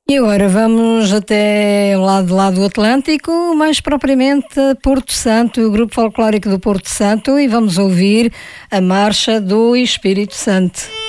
E agora vamos até o lado do Atlântico, mais propriamente Porto Santo, o Grupo Folclórico do Porto Santo, e vamos ouvir a Marcha do Espírito Santo.